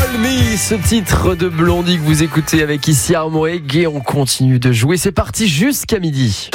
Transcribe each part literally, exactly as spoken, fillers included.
Call Me, ce titre de Blondie que vous écoutez avec ici Armorique, et on continue de jouer. C'est parti jusqu'à midi.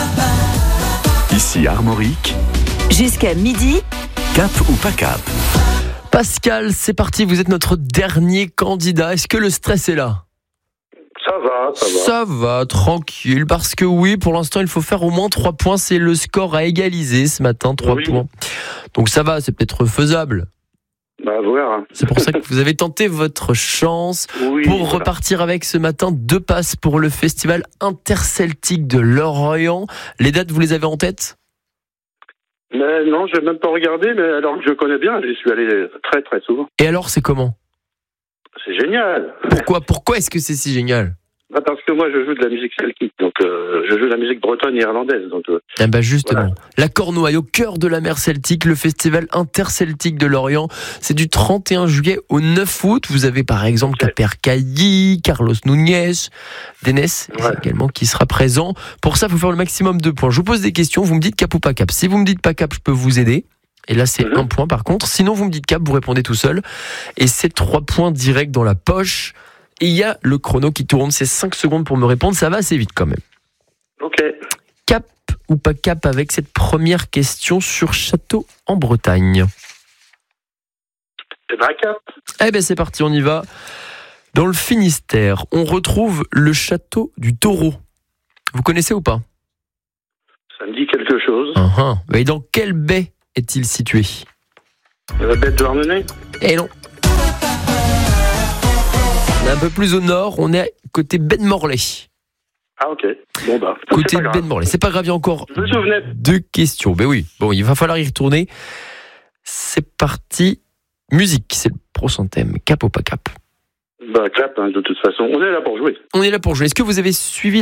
Ici Armorique. Jusqu'à midi. Cap ou pas cap? Pascal, c'est parti, vous êtes notre dernier candidat. Est-ce que le stress est là? Ça va, ça va. Ça va, tranquille, parce que oui, pour l'instant, il faut faire au moins trois points. C'est le score à égaliser ce matin, trois Oui. points. Donc ça va, c'est peut-être faisable. Bah, voir. C'est pour ça que vous avez tenté votre chance Oui, pour voilà. repartir avec ce matin deux passes pour le festival interceltique de Lorient. Les dates, vous les avez en tête? Mais non, je vais même pas regarder, mais alors que je connais bien, j'y suis allé très très souvent. Et alors, c'est comment? C'est génial. Pourquoi, pourquoi est-ce que c'est si génial? Bah, parce que moi je joue de la musique celtique, donc euh, je joue de la musique bretonne et irlandaise. Donc, euh, Ah bah justement, Voilà. la Cornouaille au cœur de la mer Celtique, le festival interceltique de Lorient, c'est du trente et un juillet au neuf août. Vous avez par exemple Ok. Capercailly, Carlos Núñez, Dénès Ouais. également qui sera présent. Pour ça, il faut faire le maximum de points. Je vous pose des questions, vous me dites cap ou pas cap. Si vous me dites pas cap, je peux vous aider. Et là, c'est Mhm. un point par contre. Sinon, vous me dites cap, vous répondez tout seul. Et c'est trois points directs dans la poche. Et il y a le chrono qui tourne, c'est cinq secondes pour me répondre. Ça va assez vite quand même. ok. Cap ou pas cap avec cette première question sur Château en Bretagne? Et bah, cap. Eh ben c'est parti, on y va. Dans le Finistère, on retrouve le château du Taureau. Vous connaissez ou pas? Ça me dit quelque chose. uh-huh. Et dans quelle baie est-il situé? La bête de Harnonay. Eh non. On est un peu plus au nord, on est côté baie de Morlaix. Ah, ok. Bon, bah. Côté c'est pas baie grave. de Morlaix. C'est pas grave, il y a encore Je me souvenais. deux questions. Ben oui, bon, il va falloir y retourner. C'est parti. Musique, c'est le prochain thème. Cap ou pas cap? Bah, cap, hein, de toute façon. On est là pour jouer. On est là pour jouer. Est-ce que vous avez suivi